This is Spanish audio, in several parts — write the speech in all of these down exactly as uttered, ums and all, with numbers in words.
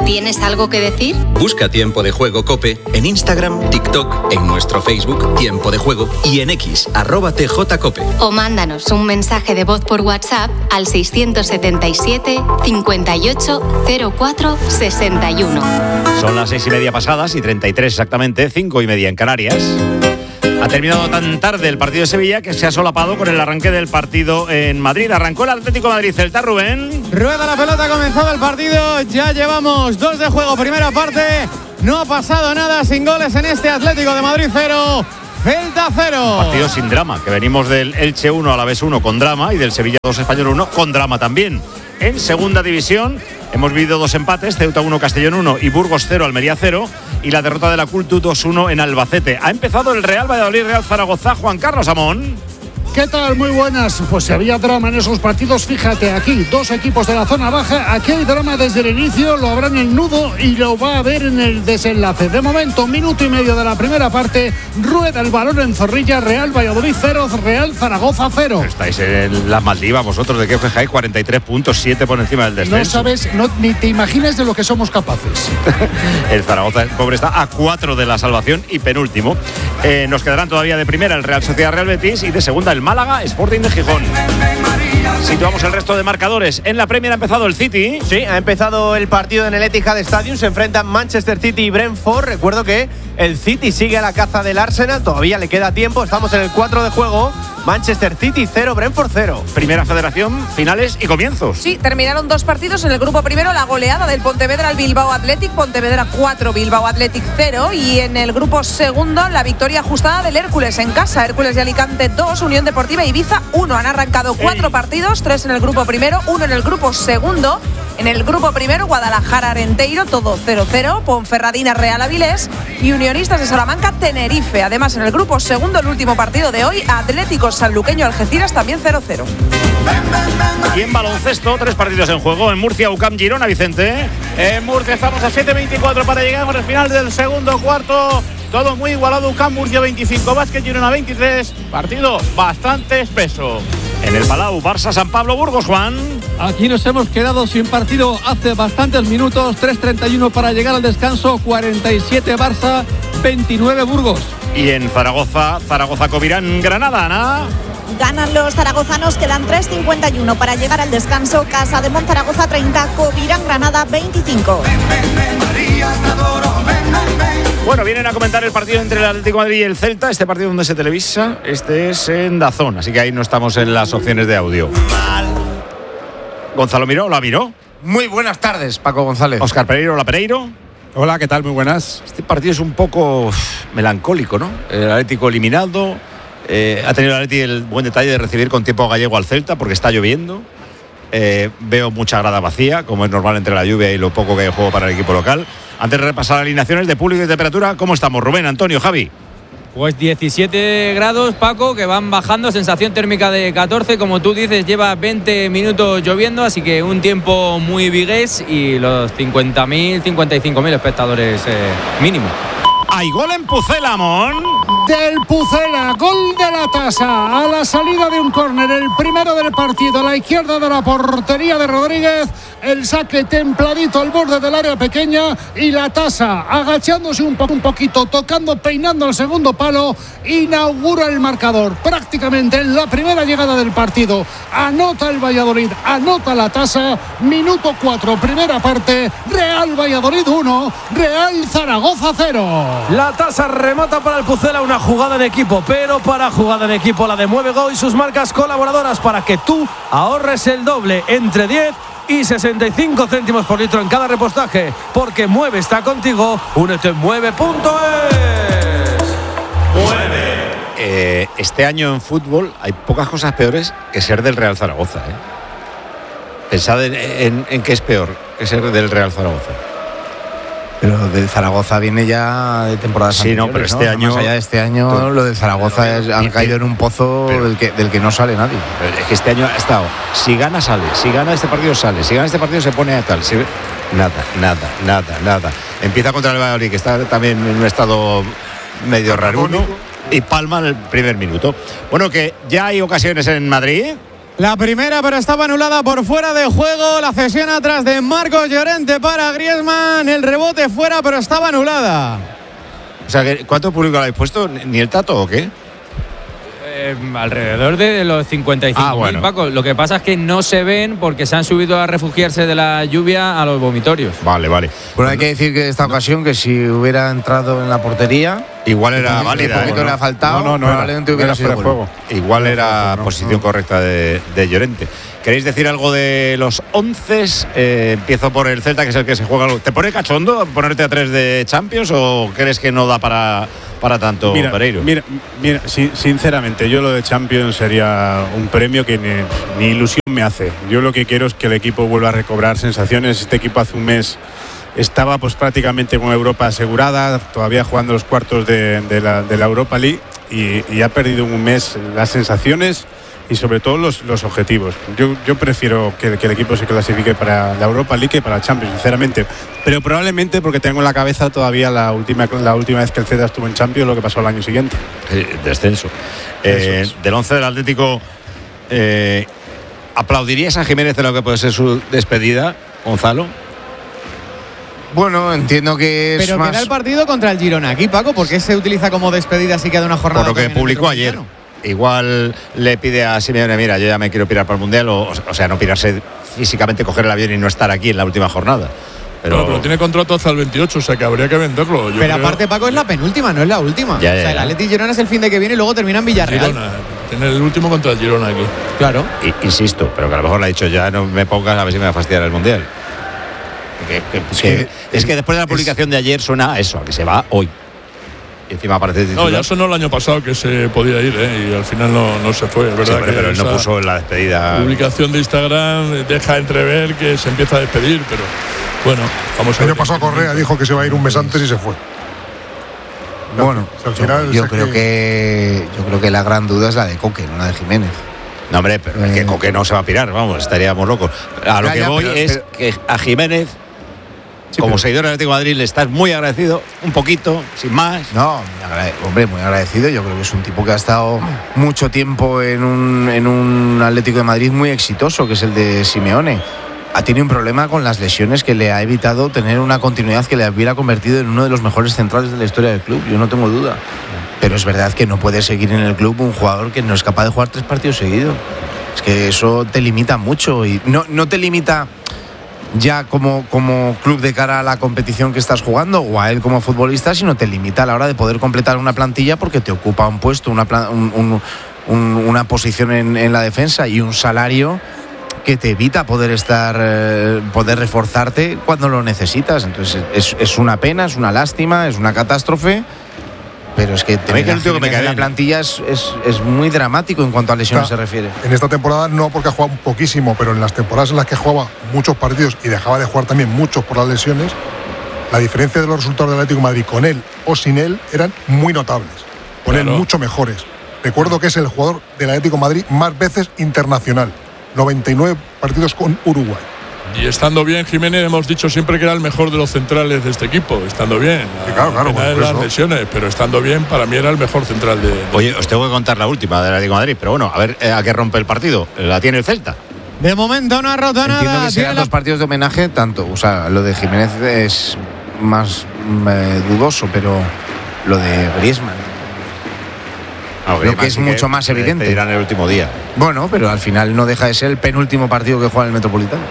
tienes algo que decir? Busca Tiempo de Juego COPE en Instagram, TikTok, en nuestro Facebook Tiempo de Juego y en X, arroba tjcope. O mándanos un mensaje de voz por WhatsApp al seiscientos setenta y siete, cincuenta y ocho, cero cuatro, sesenta y uno. Son las seis y media pasadas y treinta y tres exactamente, cinco y media en Canarias. Ha terminado tan tarde el partido de Sevilla que se ha solapado con el arranque del partido en Madrid. Arrancó el Atlético de Madrid. Celta, Rubén. Rueda la pelota, ha comenzado el partido. Ya llevamos dos de juego, primera parte. No ha pasado nada, sin goles en este Atlético de Madrid cero, Celta cero. Partido sin drama, que venimos del Elche uno, Alavés uno con drama y del Sevilla dos, Español uno con drama también. En segunda división hemos vivido dos empates, Ceuta uno, Castellón uno y Burgos cero, Almería cero, y la derrota de la Cultu dos uno en Albacete. Ha empezado el Real Valladolid, Real Zaragoza. Juan Carlos Amón. ¿Qué tal? Muy buenas. Pues si había drama en esos partidos, fíjate, aquí dos equipos de la zona baja, aquí hay drama desde el inicio, lo habrá en el nudo y lo va a haber en el desenlace. De momento, minuto y medio de la primera parte, rueda el balón en Zorrilla, Real Valladolid cero, Real Zaragoza cero. Estáis en las Maldivas vosotros, ¿de qué os fijáis? cuarenta y tres puntos, siete por encima del descenso. No sabes, no, ni te imagines de lo que somos capaces. El Zaragoza, el pobre, está a cuatro de la salvación y penúltimo. Eh, nos quedarán todavía de primera el Real Sociedad Real Betis y de segunda el Málaga Sporting de Gijón. Situamos el resto de marcadores. En la Premier ha empezado el City. Sí, ha empezado el partido en el Etihad Stadium. Se enfrentan Manchester City y Brentford. Recuerdo que el City sigue a la caza del Arsenal. Todavía le queda tiempo. Estamos en el cuatro de juego. Manchester City cero, Brentford cero. Primera Federación, finales y comienzos. Sí, terminaron dos partidos en el grupo primero. La goleada del Pontevedra al Bilbao Athletic. Pontevedra cuatro, Bilbao Athletic cero. Y en el grupo segundo, la victoria ajustada del Hércules en casa. Hércules de Alicante dos, Unión Deportiva Ibiza uno. Han arrancado cuatro Ey. partidos, tres en el grupo primero, uno en el grupo segundo. En el grupo primero, Guadalajara Arenteiro, todo cero cero. Ponferradina Real Avilés y Unionistas de Salamanca Tenerife. Además, en el grupo segundo, el último partido de hoy, Atlético Sanluqueño Algeciras también cero cero. Y en baloncesto, tres partidos en juego. En Murcia, U C A M Girona, Vicente. En Murcia estamos a siete veinticuatro para llegar al final del segundo cuarto. Todo muy igualado. U C A M Murcia veinticinco, Básquet Girona veintitrés. Partido bastante espeso. En el Palau, Barça San Pablo Burgos, Juan. Aquí nos hemos quedado sin partido hace bastantes minutos. tres treinta y uno para llegar al descanso. cuarenta y siete Barça, veintinueve Burgos. Y en Zaragoza, Zaragoza Covirán, Granada, Ana. Ganan los zaragozanos, quedan tres cincuenta y uno para llegar al descanso. Casa de Monzaragoza treinta, Covirán Granada veinticinco. Bueno, vienen a comentar el partido entre el Atlético de Madrid y el Celta. Este partido donde se televisa, este es en DAZN, así que ahí no estamos en las opciones de audio. Mal. Gonzalo Miró, hola Miró. Muy buenas tardes, Paco González. Óscar Pereiro, hola Pereiro. Hola, ¿qué tal? Muy buenas. Este partido es un poco uf, melancólico, ¿no? El Atlético eliminado. Eh, ha tenido el Atlético el buen detalle de recibir con tiempo gallego al Celta porque está lloviendo. Eh, veo mucha grada vacía, como es normal entre la lluvia y lo poco que hay de juego para el equipo local. Antes de repasar las alineaciones de público y temperatura, ¿cómo estamos? Rubén, Antonio, Javi. Pues diecisiete grados, Paco, que van bajando, sensación térmica de catorce, como tú dices, lleva veinte minutos lloviendo, así que un tiempo muy vigués y los cincuenta mil, cincuenta y cinco mil espectadores eh, mínimo. Hay gol en Pucela, Mon. Del Pucela, gol de la Tasa a la salida de un córner, el primero del partido, a la izquierda de la portería de Rodríguez, el saque templadito al borde del área pequeña y la Tasa agachándose un, po- un poquito, tocando, peinando el segundo palo, inaugura el marcador prácticamente en la primera llegada del partido. Anota el Valladolid, anota la Tasa, minuto cuatro, primera parte, Real Valladolid uno, Real Zaragoza cero. La Tasa remata para el Pucela, una jugada en equipo, pero para jugada en equipo la de Mueve Go y sus marcas colaboradoras para que tú ahorres el doble entre diez y sesenta y cinco céntimos por litro en cada repostaje, porque Mueve está contigo. Únete en mueve punto es. Mueve. Eh, este año en fútbol hay pocas cosas peores que ser del Real Zaragoza, ¿eh? Pensad en, en, en qué es peor que ser del Real Zaragoza. Pero del Zaragoza viene ya de temporadas sí, no, pero este ¿no? año. Más allá de este año, todo, lo del Zaragoza pero, es, han y, caído en un pozo pero, del, que, del que no sale nadie. Es que este año ha estado. Si gana, sale. Si gana este partido, sale. Si gana este partido, se pone a tal. Si, nada, nada, nada, nada. Empieza contra el Valladolid, que está también en un estado medio raruno. Y palma en el primer minuto. Bueno, que ya hay ocasiones en Madrid. La primera, pero estaba anulada por fuera de juego. La cesión atrás de Marcos Llorente para Griezmann. El rebote fuera, pero estaba anulada. O sea, ¿cuánto público le habéis puesto? ¿Ni el Tato o qué? Eh, alrededor de los cincuenta y cinco mil, ah, bueno. Paco. Lo que pasa es que no se ven porque se han subido a refugiarse de la lluvia a los vomitorios. Vale, vale. Bueno, hay que decir que esta ocasión que si hubiera entrado en la portería, igual era válida. Un poquito ¿eh? le ha faltado, no, no, no probablemente era, hubiera no sido fuera juego. Igual era no, posición no. correcta de, de Llorente. ¿Queréis decir algo de los once? Eh, empiezo por el Celta, que es el que se juega. ¿Te pone cachondo ponerte a tres de Champions o crees que no da para, para tanto, mira, Pereiro? Mira, mira, sinceramente, yo lo de Champions sería un premio que ni, ni ilusión me hace. Yo lo que quiero es que el equipo vuelva a recobrar sensaciones. Este equipo hace un mes estaba pues prácticamente con Europa asegurada, todavía jugando los cuartos de, de, la, de la Europa League y, y ha perdido en un mes las sensaciones y sobre todo los, los objetivos. Yo, yo prefiero que, que el equipo se clasifique para la Europa League que para la Champions, sinceramente. Pero probablemente porque tengo en la cabeza todavía la última, la última vez que el Celta estuvo en Champions, lo que pasó el año siguiente. Eh, descenso. Eh, es. Del once del Atlético, eh, ¿aplaudirías a Jiménez de lo que puede ser su despedida, Gonzalo? Bueno, entiendo que es Pero más... queda el partido contra el Girona aquí, Paco, porque se utiliza como despedida así queda una jornada. Por lo que publicó ayer. Igual le pide a Simeone, mira, yo ya me quiero pirar para el Mundial, o, o sea, no pirarse físicamente, coger el avión y no estar aquí en la última jornada. Pero, no, pero tiene contrato hasta el veintiocho, o sea que habría que venderlo. Yo pero creo... aparte, Paco, es la penúltima, no es la última. Ya, ya, o sea, el Atleti Girona es el fin de que viene y luego termina en Villarreal. Girona, tiene el último contra el Girona aquí. Claro. Y, insisto, pero que a lo mejor le ha dicho ya no me pongas a ver si me va a fastidiar el Mundial. Que, que, es, que, es que después de la publicación es, de ayer suena a eso, a que se va hoy. Y encima aparece titular. No, ya sonó el año pasado que se podía ir, ¿eh? Y al final no, no se fue, es verdad. Sí, que pero él no puso en la despedida. Publicación de Instagram deja entrever que se empieza a despedir, pero bueno, vamos a ver. El año pasado Correa dijo que se iba a ir un mes antes y se fue. Bueno, al final yo creo que... que yo creo que la gran duda es la de Coque, no la de Jiménez. No, hombre, pero eh... es que Coque no se va a pirar, vamos, estaríamos locos. A lo ya, que ya, voy pero, es pero... que a Jiménez, sí, como pero... seguidor del Atlético de Madrid, le estás muy agradecido, un poquito, sin más. No, muy agrade... hombre, muy agradecido. Yo creo que es un tipo que ha estado mucho tiempo en un, en un Atlético de Madrid muy exitoso, que es el de Simeone. Ha tenido un problema con las lesiones que le ha evitado tener una continuidad que le hubiera convertido en uno de los mejores centrales de la historia del club, yo no tengo duda. Pero es verdad que no puede seguir en el club un jugador que no es capaz de jugar tres partidos seguidos. Es que eso te limita mucho y no, no te limita ya como, como club de cara a la competición que estás jugando o a él como futbolista, sino te limita a la hora de poder completar una plantilla porque te ocupa un puesto, una, un, un, un, una posición en, en la defensa y un salario que te evita poder estar eh, poder reforzarte cuando lo necesitas. Entonces es, es una pena, es una lástima, es una catástrofe, pero es que tener que que me en la plantilla es, es, es muy dramático en cuanto a lesiones Está, se refiere. En esta temporada no, porque ha jugado poquísimo, pero en las temporadas en las que jugaba muchos partidos y dejaba de jugar también muchos por las lesiones, la diferencia de los resultados del Atlético de Madrid con él o sin él eran muy notables, con claro. él mucho mejores. Recuerdo que es el jugador del Atlético de Madrid más veces internacional, noventa y nueve partidos con Uruguay. Y estando bien, Jiménez, hemos dicho siempre que era el mejor de los centrales de este equipo, estando bien. Sí, claro, claro, bueno, las lesiones, pero estando bien, para mí era el mejor central de, de... Oye, os tengo que contar la última del Atlético de Madrid, pero bueno, a ver a qué rompe el partido. La tiene el Celta. De momento no ha roto nada. Entiendo que serán la... dos partidos de homenaje, tanto, o sea, lo de Jiménez es más eh, dudoso, pero lo de Griezmann No, creo que es que mucho más evidente. Dirán el último día. Bueno, pero al final no deja de ser el penúltimo partido que juega en el Metropolitano.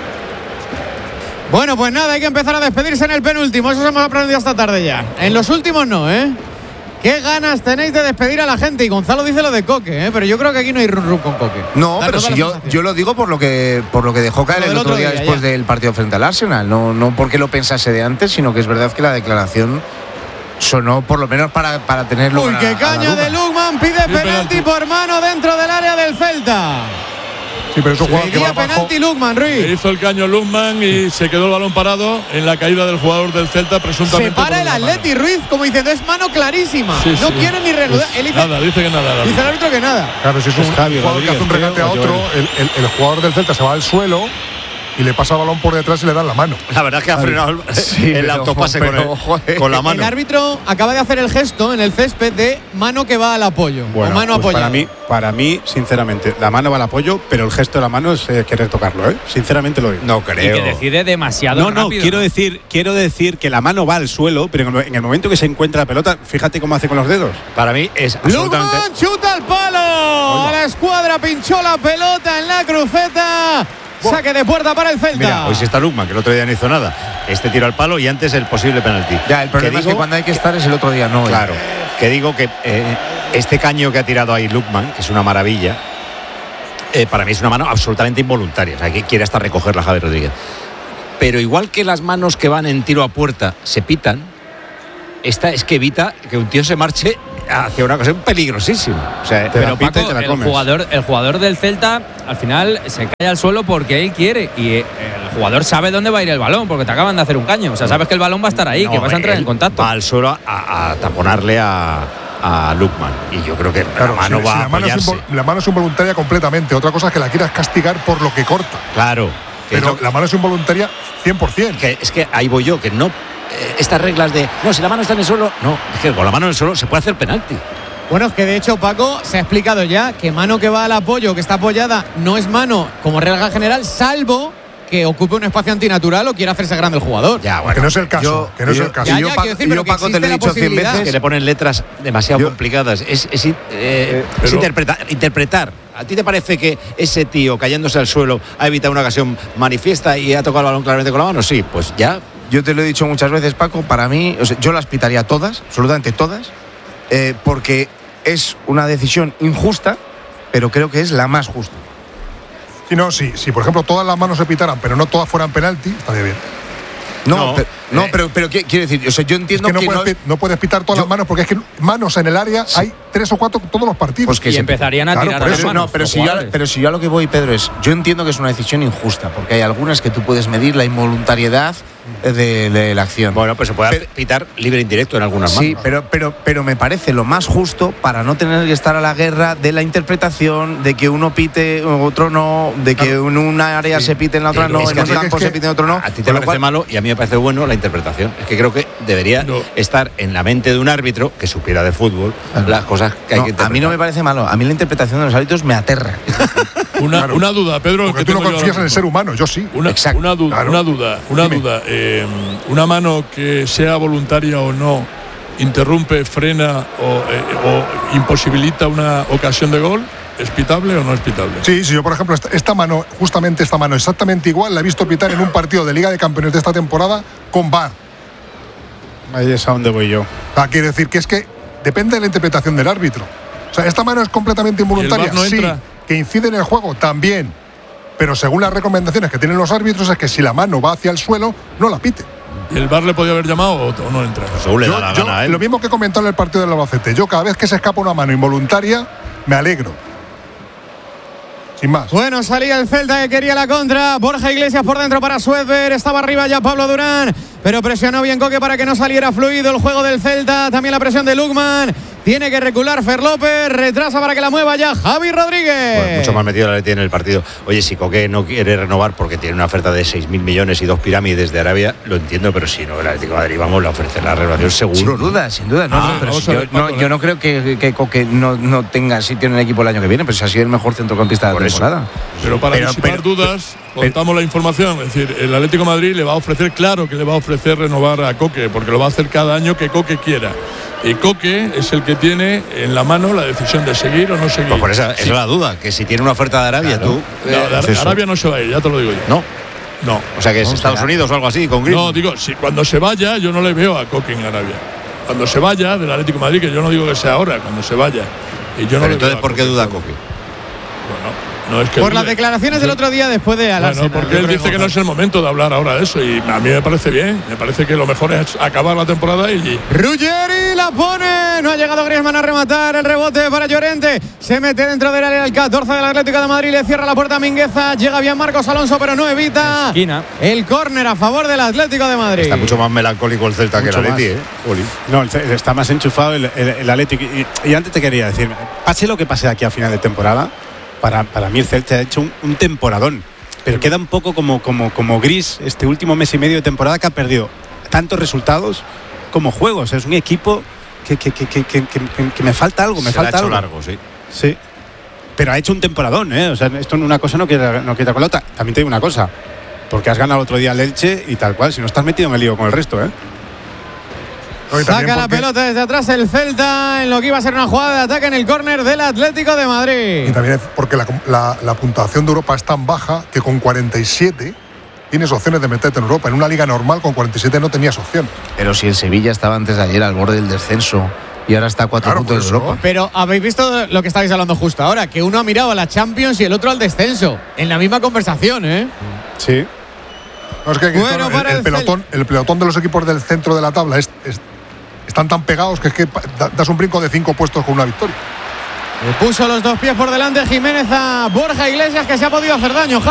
Bueno, pues nada, hay que empezar a despedirse en el penúltimo. Eso hemos aprendido esta tarde ya. En los últimos no, ¿eh? ¿Qué ganas tenéis de despedir a la gente? Y Gonzalo dice lo de Coque, ¿eh? Pero yo creo que aquí no hay run run con Coque. No, pero si yo, yo lo digo por lo que por lo que dejó caer el otro, otro día, día después ya. del partido frente al Arsenal. No, no porque lo pensase de antes, sino que es verdad que la declaración sonó por lo menos para, para tenerlo. Uy, qué caña de Lukman, pide sí, penalti, penalti por mano dentro del área del Celta. Sí, pero eso juega que va penalti Lukman, Ruiz. Hizo el caño Lukman y se quedó el balón parado en la caída del jugador del Celta, presuntamente. Se para el Atleti, Ruiz, como diciendo, es mano clarísima. Sí, no sí. quiere ni reanudar. Pues nada, dice que nada. Dice el árbitro que nada. Claro, si es un Javi jugador Rodríguez, que hace un regate a otro, el, el, el jugador del Celta se va al suelo y le pasa el balón por detrás y le dan la mano. La verdad es que ha frenado el, sí, el pero, autopase pero, con, el, con la mano. El árbitro acaba de hacer el gesto en el césped de mano que va al apoyo. Bueno, o mano pues apoyada. Para mí, para mí, sinceramente, la mano va al apoyo, pero el gesto de la mano es eh, querer tocarlo, ¿eh? Sinceramente lo digo. No creo. Y que decide demasiado No, no, rápido, quiero ¿no? decir, quiero decir que la mano va al suelo, pero en el momento que se encuentra la pelota, fíjate cómo hace con los dedos. Para mí es absolutamente. Lukman chuta al palo. Oye. A la escuadra pinchó la pelota en la cruceta. Saque de puerta para el Celta. Mira, hoy sí está Lukman, que el otro día no hizo nada. Este tiro al palo y antes el posible penalti. Ya, el problema que es digo, que cuando hay que estar es el otro día, no. Claro, que digo que eh, este caño que ha tirado ahí Lukman, que es una maravilla, eh, para mí es una mano absolutamente involuntaria. O sea, que quiere hasta recogerla Javi Rodríguez. Pero igual que las manos que van en tiro a puerta se pitan, esta es que evita que un tío se marche hacia una cosa peligrosísima. O sea, pero Paco, el jugador, el jugador del Celta al final se cae al suelo porque él quiere y el jugador sabe dónde va a ir el balón porque te acaban de hacer un caño. O sea, sabes que el balón va a estar ahí, no, que vas a entrar en contacto. Va al suelo a, a taponarle a, a Lukman y yo creo que claro, la mano si, va si la, a mano es la mano es involuntaria completamente. Otra cosa es que la quieras castigar por lo que corta. Claro. Pero lo, la mano es involuntaria cien por ciento. Que, es que ahí voy yo, que no. Estas reglas de no, si la mano está en el suelo, no, es que con la mano en el suelo se puede hacer penalti. Bueno, es que de hecho, Paco, se ha explicado ya que mano que va al apoyo, que está apoyada, no es mano como regla general, salvo que ocupe un espacio antinatural o quiera hacerse grande el jugador. Ya, bueno, que no es el caso. Yo, que no yo, es el caso. Ya, ya, yo, decir, yo Paco, te lo he dicho cien veces. Que le ponen letras demasiado yo, complicadas. Es, es, eh, eh, es interpretar, interpretar. ¿A ti te parece que ese tío cayéndose al suelo ha evitado una ocasión manifiesta y ha tocado el balón claramente con la mano? Sí, pues ya. Yo te lo he dicho muchas veces, Paco, para mí, o sea, yo las pitaría todas, absolutamente todas, eh, porque es una decisión injusta, pero creo que es la más justa. Sí, no, sí, si por ejemplo todas las manos se pitaran, pero no todas fueran penalti, estaría bien. No, no, pero, no eh, pero, pero quiero decir, o sea, yo entiendo es que, no, que puedes, no, no puedes pitar todas yo, las manos porque es que manos en el área sí. hay tres o cuatro todos los partidos. Pues que y se empezarían a claro, tirar a las manos. No, pero si, yo, pero si yo a lo que voy, Pedro, es yo entiendo que es una decisión injusta porque hay algunas que tú puedes medir la involuntariedad de, de la acción. Bueno, pues se puede pero, pitar libre indirecto en algunas manos. Sí, pero, pero, pero me parece lo más justo para no tener que estar a la guerra de la interpretación, de que uno pite, otro no, de que claro. en una área sí. se pite, en la otra sí, no, en un campo se pite, en otro no. A ti te parece cual, malo y a mí me parece bueno la interpretación. Es que creo que debería no. estar en la mente de un árbitro que supiera de fútbol claro. las cosas que hay no, que interpretar. A mí no me parece malo, a mí la interpretación de los árbitros me aterra. una, claro. una duda, Pedro. Porque que tú no confías en el ser humano, yo sí. Una, Exacto. una duda, claro. una duda, una Dime. duda. Eh, una mano que sea voluntaria o no interrumpe, frena o, eh, o imposibilita una ocasión de gol. ¿Es pitable o no es pitable? Sí, sí, yo por ejemplo esta, esta mano, justamente esta mano exactamente igual, la he visto pitar en un partido de Liga de Campeones de esta temporada con V A R. Ahí es a donde voy yo. Ah, quiere decir que es que depende de la interpretación del árbitro. O sea, esta mano es completamente involuntaria, no sí, entra? Que incide en el juego también. Pero según las recomendaciones que tienen los árbitros es que si la mano va hacia el suelo, no la pite. ¿Y el V A R le podía haber llamado o, o no entra? Según le yo, da la yo, gana a él. Lo mismo que comentó en el partido del Albacete. Yo cada vez que se escapa una mano involuntaria, me alegro. Sin más. Bueno, salía el Celta que quería la contra. Borja Iglesias por dentro para Suedberg. Estaba arriba ya Pablo Durán, pero presionó bien Coque para que no saliera fluido el juego del Celta. También la presión de Lukman. Tiene que recular Fer López. Retrasa para que la mueva ya Javi Rodríguez. Bueno, mucho más metido la Leti en el partido. Oye, si Coque no quiere renovar porque tiene una oferta de seis mil millones y dos pirámides de Arabia, lo entiendo, pero si no, el Atlético de Madrid, vamos, le ofrece la renovación seguro. Sin duda, sin duda. No, ah, no, pero si yo, no, yo no creo que, que Coque no, no tenga sitio en el equipo el año que viene, pues ha sido el mejor centrocampista de la temporada. Pero para pero, disipar pero, dudas, pero, contamos la información. Es decir, el Atlético de Madrid le va a ofrecer, claro que le va a ofrecer renovar a Coque, porque lo va a hacer cada año que Coque quiera. Y Coque es el que tiene en la mano la decisión de seguir o no seguir. Pues por esa, sí. esa es la duda, que si tiene una oferta de Arabia, claro. tú. No, de Ar- pues Arabia no se va a ir, ya te lo digo yo. No. No. O sea que es no, Estados será. Unidos o algo así, con Griezmann. No, digo, si cuando se vaya, yo no le veo a Coque en Arabia. Cuando se vaya del Atlético de Madrid, que yo no digo que sea ahora, cuando se vaya. Y yo no Pero le entonces, veo ¿por qué duda Coque? Bueno. No es que por dude. las declaraciones del otro día después de Alarcena. Bueno, porque él dice que no es el momento de hablar ahora de eso y a mí me parece bien. Me parece que lo mejor es acabar la temporada y... Ruggeri la pone. No ha llegado Griezmann a rematar. El rebote para Llorente. Se mete dentro del área del catorce del Atlético de Madrid. Le cierra la puerta a Mingueza. Llega bien Marcos Alonso, pero no evita esquina. El córner a favor del Atlético de Madrid. Está mucho más melancólico el Celta mucho que el Atleti, ¿eh? No, está más enchufado el, el, el Atlético. Y, y antes te quería decir, pase lo que pase aquí a final de temporada, Para, para mí el Celta ha hecho un, un temporadón. pero queda un poco como, como, como gris este último mes y medio de temporada, que ha perdido tantos resultados como juegos. Es un equipo que, que, que, que, que, que, que me falta algo, me Se falta le ha hecho algo. largo, sí. Sí. Pero ha hecho un temporadón, ¿eh? O sea, esto una cosa no queda, no queda con la otra. También te digo una cosa, porque has ganado el otro día al Elche y tal cual, si no estás metido en el lío con el resto, ¿eh? Saca la pelota desde atrás el Celta en lo que iba a ser una jugada de ataque en el córner del Atlético de Madrid. Y también porque la, la, la puntuación de Europa es tan baja que con cuarenta y siete tienes opciones de meterte en Europa. En una liga normal con cuarenta y siete no tenías opción. Pero si el Sevilla estaba antes de ayer al borde del descenso y ahora está a cuatro Claro, puntos de Europa. Pero habéis visto lo que estáis hablando justo ahora, que uno ha mirado a la Champions y el otro al descenso, en la misma conversación, ¿eh? Sí. No, es que Bueno, el, para el el pelotón, el pelotón de los equipos del centro de la tabla es, es- están tan pegados que es que da- das un brinco de cinco puestos con una victoria. Le puso los dos pies por delante Jiménez a Borja Iglesias, que se ha podido hacer daño.